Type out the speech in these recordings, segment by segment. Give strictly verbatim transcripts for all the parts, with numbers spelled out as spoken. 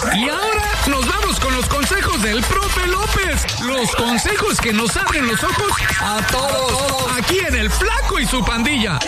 Y ahora nos vamos con los consejos del profe López. Los consejos que nos abren los ojos a todos. Aquí en El Flaco y su pandilla.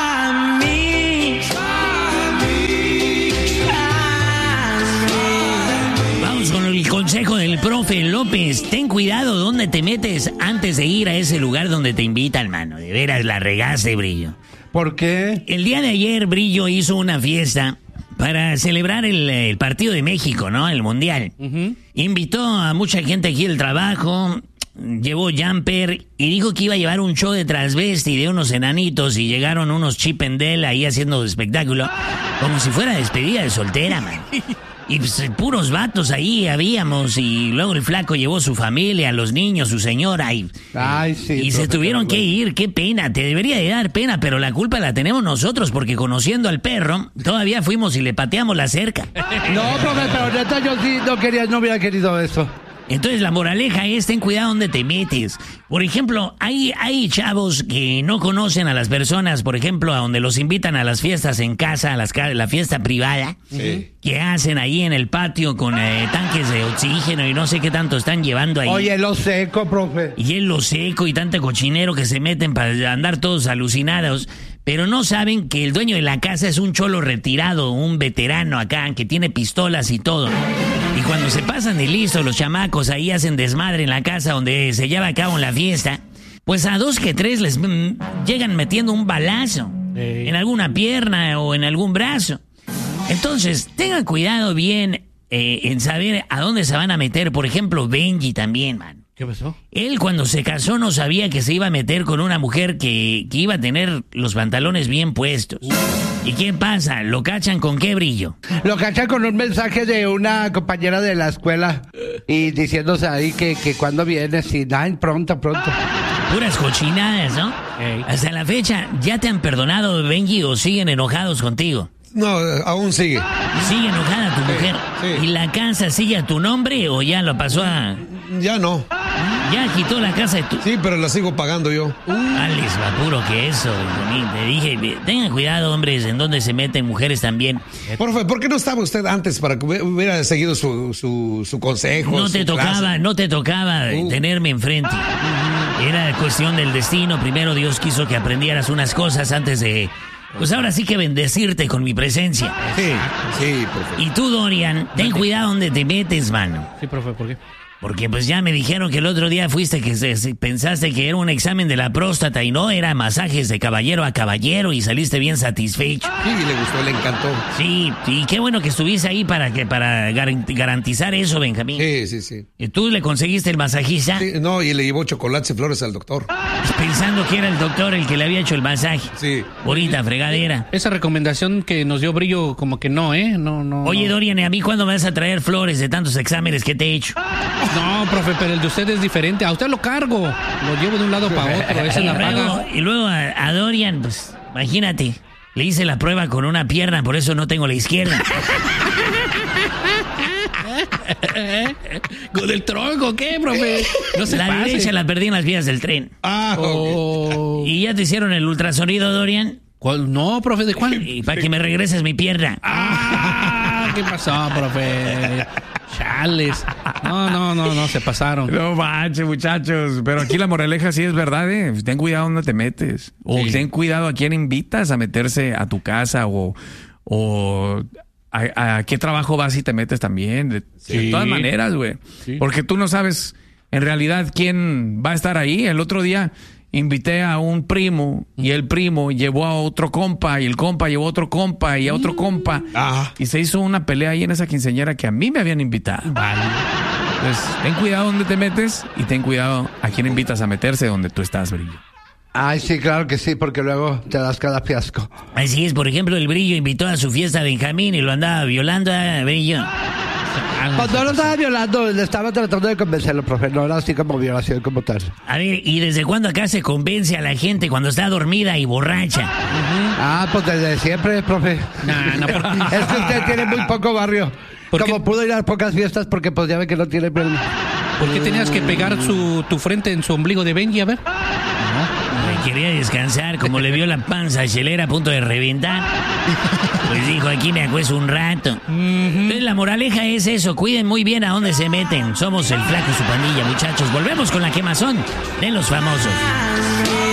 Vamos con el consejo del profe López. Ten cuidado donde te metes antes de ir a ese lugar donde te invitan, mano. De veras la regaste, Brillo. ¿Por qué? El día de ayer, Brillo hizo una fiesta para celebrar el, el partido de México, ¿no? El Mundial. Uh-huh. Invitó a mucha gente aquí del trabajo, llevó jumper y dijo que iba a llevar un show de transvesti de unos enanitos y llegaron unos Chip and Dale ahí haciendo espectáculo, como si fuera despedida de soltera, man. Y pues, puros vatos ahí habíamos, y luego el flaco llevó su familia, los niños, su señora, y, Ay, sí, y se tuvieron que ir. Qué pena, te debería de dar pena, pero la culpa la tenemos nosotros, porque conociendo al perro, todavía fuimos y le pateamos la cerca. No, profe, pero neta yo sí no quería, no hubiera querido eso. Entonces la moraleja es, ten cuidado donde te metes. Por ejemplo, hay, hay chavos que no conocen a las personas, por ejemplo, a donde los invitan a las fiestas en casa, a las, la fiesta privada, sí, que hacen ahí en el patio con eh, tanques de oxígeno y no sé qué tanto están llevando ahí. Oye, hielo seco, profe. Hielo seco y tanto cochinero que se meten para andar todos alucinados. Pero no saben que el dueño de la casa es un cholo retirado, un veterano acá, que tiene pistolas y todo. Y cuando se pasan de listo, los chamacos ahí hacen desmadre en la casa donde se lleva a cabo la fiesta, pues a dos que tres les mm, llegan metiendo un balazo hey. en alguna pierna o en algún brazo. Entonces, tengan cuidado bien eh, en saber a dónde se van a meter. Por ejemplo, Benji también, man. ¿Qué pasó? Él cuando se casó no sabía que se iba a meter con una mujer que, que iba a tener los pantalones bien puestos. Uh. ¿Y qué pasa? ¿Lo cachan con qué, Brillo? Lo cachan con un mensaje de una compañera de la escuela y diciéndose ahí que, que cuando vienes y ay, pronto, pronto. Puras cochinadas, ¿no? Hey. Hasta la fecha, ¿ya te han perdonado, Benji, o siguen enojados contigo? No, aún sigue. ¿Sigue enojada tu mujer? Sí, sí. ¿Y la casa sigue a tu nombre o ya lo pasó a...? Ya no. ¿Ya quitó la casa de tu...? Sí, pero la sigo pagando yo. Uh. Alex, más puro que eso. Te dije, tengan cuidado, hombres, en donde se meten mujeres también. Profe, ¿por qué no estaba usted antes para que hubiera seguido su, su, su consejo? No te tocaba, clase? no te tocaba uh. tenerme enfrente. Uh-huh. Era cuestión del destino. Primero Dios quiso que aprendieras unas cosas antes de... Pues ahora sí que bendecirte con mi presencia. Sí, sí, profe. Y tú, Dorian, ten cuidado donde te metes, mano. Sí, profe, ¿por qué? Porque pues ya me dijeron que el otro día fuiste que se, pensaste que era un examen de la próstata y no, era masajes de caballero a caballero y saliste bien satisfecho. Sí, le gustó, le encantó. Sí, y qué bueno que estuviste ahí para que para garantizar eso, Benjamín. Sí, sí, sí. ¿Y tú le conseguiste el masajista? Sí, no, y le llevó chocolates y flores al doctor. Pensando que era el doctor el que le había hecho el masaje. Sí. Bonita fregadera. Esa recomendación que nos dio Brillo, como que no, ¿eh? No, no. Oye, no. Dorian, ¿y a mí cuándo me vas a traer flores de tantos exámenes que te he hecho? No, profe, pero el de usted es diferente. A usted lo cargo. Lo llevo de un lado para otro. Esa es la paga. Y luego a, a Dorian, pues, imagínate, le hice la prueba con una pierna, por eso no tengo la izquierda. ¿Con el tronco qué, profe? No se La pase. derecha la perdí en las vías del tren. Ah, oh. ¿Y ya te hicieron el ultrasonido, Dorian? ¿Cuál? No, profe, ¿de cuál? Y para que me regreses mi pierna. Ah, ¿qué pasó, profe? Chales. No, no, no, no, se pasaron. No manches, muchachos. Pero aquí la moraleja sí es verdad, ¿eh? Ten cuidado donde te metes. O sí. Ten cuidado a quién invitas a meterse a tu casa o... o a, a qué trabajo vas y te metes también. De, sí. de todas maneras, güey. Sí. Porque tú no sabes en realidad quién va a estar ahí. El otro día invité a un primo y el primo llevó a otro compa y el compa llevó a otro compa y a otro compa. Ah. Y se hizo una pelea ahí en esa quinceañera que a mí me habían invitado. Vale. Entonces, ten cuidado donde te metes y ten cuidado a quién invitas a meterse donde tú estás, Brillo. Ay, sí, claro que sí, porque luego te das cada fiasco. Así es, por ejemplo, el Brillo invitó a su fiesta a Benjamín y lo andaba violando a Brillo. Pues no lo estaba violando, le estaba tratando de convencerlo, profe, no era así como violación como tal. A ver, ¿y desde cuándo acá se convence a la gente cuando está dormida y borracha? Uh-huh. Ah, pues desde siempre, profe. No, no, por... Es que usted tiene muy poco barrio. Como pudo ir a pocas fiestas porque pues ya ve que no tiene problema. ¿Por qué tenías que pegar su, tu frente en su ombligo de Benji, a ver? No, quería descansar, como le vio la panza chelera a punto de reventar, pues dijo, aquí me acuesto un rato. Entonces la moraleja es eso, cuiden muy bien a dónde se meten. Somos el Flaco y su pandilla, muchachos. Volvemos con la quemazón de los famosos.